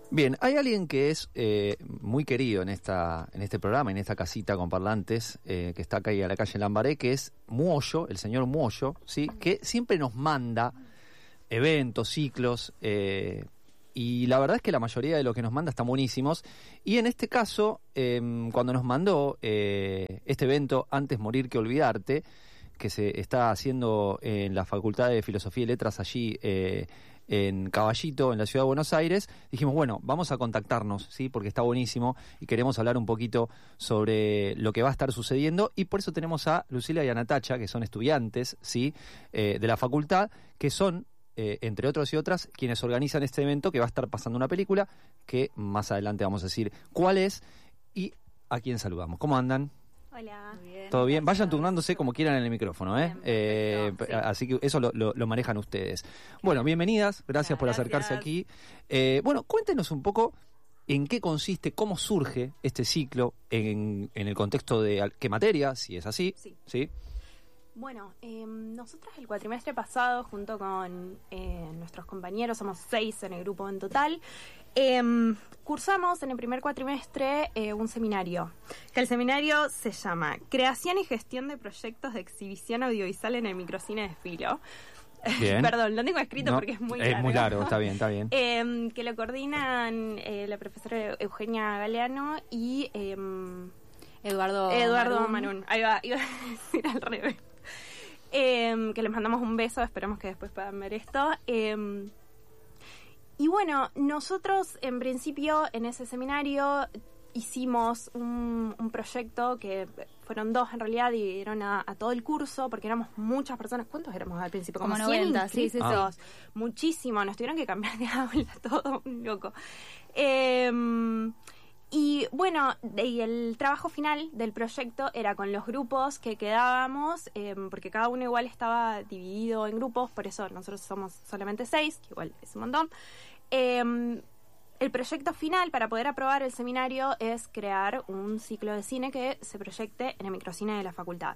Bien, hay alguien que es muy querido en este programa, en esta casita con parlantes, que está acá ahí a la calle Lambaré, que es Muollo, el señor Muollo, ¿sí? Que siempre nos manda eventos, ciclos, y la verdad es que la mayoría de lo que nos manda están buenísimos. Y en este caso, cuando nos mandó este evento, Antes morir que olvidarte, que se está haciendo en la Facultad de Filosofía y Letras allí en Caballito, en la ciudad de Buenos Aires, dijimos, bueno, vamos a contactarnos, ¿sí? Porque está buenísimo y queremos hablar un poquito sobre lo que va a estar sucediendo, y por eso tenemos a Lucila y a Natacha, que son estudiantes, ¿sí? De la facultad, que son, entre otros y otras, quienes organizan este evento, que va a estar pasando una película, que más adelante vamos a decir cuál es, y a quién saludamos. ¿Cómo andan? Hola. Bien, ¿Todo bien? gracias. Vayan turnándose como quieran en el micrófono, ¿eh? Bien, perfecto, sí. Así que eso lo manejan ustedes. Bueno, bienvenidas, gracias por acercarse aquí. Bueno, cuéntenos un poco en qué consiste, cómo surge este ciclo, en el contexto de qué materia, si es así. Sí. Bueno, nosotros el cuatrimestre pasado, junto con nuestros compañeros, somos 6 en el grupo en total, cursamos en el primer cuatrimestre un seminario, que el seminario se llama Creación y Gestión de Proyectos de Exhibición Audiovisual en el Microcine de Filo. Bien. Perdón, lo tengo escrito porque es muy largo. Es muy largo, está bien. Que lo coordinan la profesora Eugenia Galeano y Eduardo Marún. Ahí va, iba a decir al revés. Que les mandamos un beso, esperamos que después puedan ver esto. Y bueno, nosotros en principio en ese seminario hicimos un proyecto que fueron 2 en realidad, dividieron a todo el curso porque éramos muchas personas. ¿Cuántos éramos al principio? Como 90, sí. Muchísimo, nos tuvieron que cambiar de aula, todo un loco. Y bueno, y el trabajo final del proyecto era con los grupos que quedábamos, porque cada uno igual estaba dividido en grupos, por eso nosotros somos solamente 6, que igual es un montón. El proyecto final para poder aprobar el seminario es crear un ciclo de cine que se proyecte en el microcine de la facultad.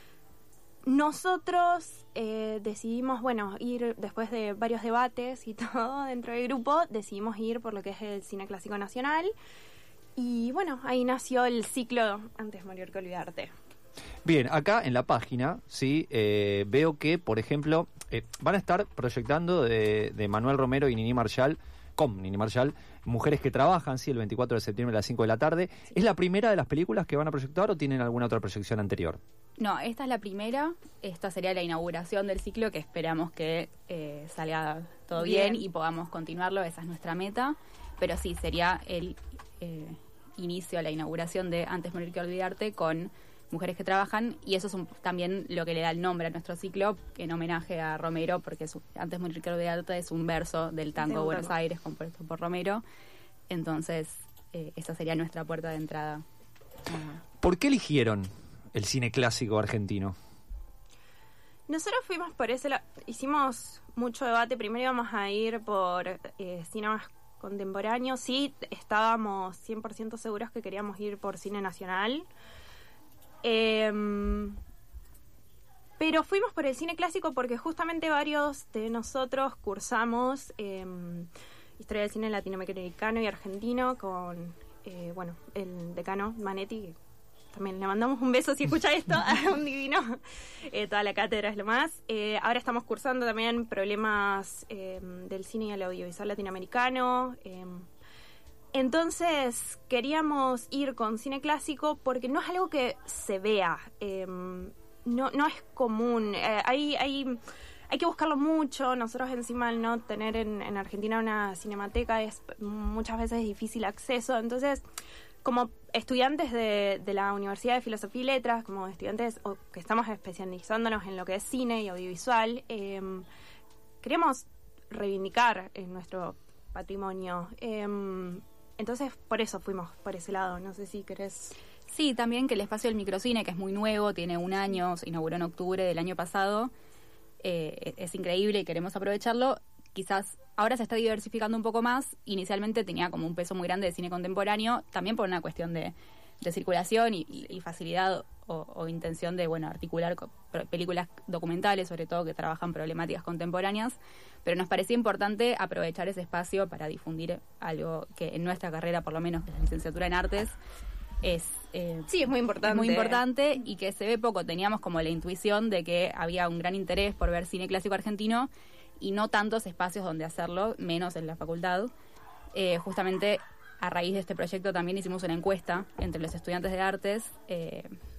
Nosotros decidimos, ir después de varios debates y todo dentro del grupo, decidimos ir por lo que es el cine clásico nacional. Y bueno, ahí nació el ciclo Antes morir que olvidarte. Bien, acá en la página, sí, veo que, por ejemplo, van a estar proyectando de Manuel Romero y Nini Marshall, Mujeres que trabajan, sí, el 24 de septiembre a las 5 de la tarde. Sí. ¿Es la primera de las películas que van a proyectar o tienen alguna otra proyección anterior? No, esta es la primera. Esta sería la inauguración del ciclo, que esperamos que salga todo bien y podamos continuarlo. Esa es nuestra meta. Pero sí, sería el inicio, la inauguración de Antes morir que olvidarte con Mujeres que trabajan, y eso es también lo que le da el nombre a nuestro ciclo, en homenaje a Romero, porque Antes morir que olvidarte es un verso del tango Buenos Aires compuesto por Romero. Entonces esa sería nuestra puerta de entrada. ¿Por qué eligieron el cine clásico argentino? Nosotros fuimos por ese hicimos mucho debate. Primero íbamos a ir por cine más contemporáneo. Sí, estábamos 100% seguros que queríamos ir por cine nacional. Pero fuimos por el cine clásico porque justamente varios de nosotros cursamos Historia del Cine Latinoamericano y Argentino con el decano Manetti. También le mandamos un beso si escucha esto, un divino. Toda la cátedra es lo más. Ahora estamos cursando también problemas del cine y el audiovisual latinoamericano. Entonces queríamos ir con cine clásico porque no es algo que se vea, no es común, hay que buscarlo mucho. Nosotros encima al no tener en Argentina una cinemateca es muchas veces difícil acceso. Entonces, como estudiantes de la Universidad de Filosofía y Letras, como estudiantes que estamos especializándonos en lo que es cine y audiovisual, queremos reivindicar nuestro patrimonio. Entonces, por eso fuimos por ese lado. No sé si querés... Sí, también que el espacio del microcine, que es muy nuevo, tiene 1 año, se inauguró en octubre del año pasado, es increíble y queremos aprovecharlo. Quizás ahora se está diversificando un poco más. Inicialmente tenía como un peso muy grande de cine contemporáneo, también por una cuestión de circulación y facilidad o intención de, bueno, articular películas documentales, sobre todo que trabajan problemáticas contemporáneas, pero nos parecía importante aprovechar ese espacio para difundir algo que en nuestra carrera, por lo menos, que es la licenciatura en artes, es muy importante. Es muy importante y que se ve poco. Teníamos como la intuición de que había un gran interés por ver cine clásico argentino y no tantos espacios donde hacerlo, menos en la facultad. Justamente a raíz de este proyecto también hicimos una encuesta entre los estudiantes de artes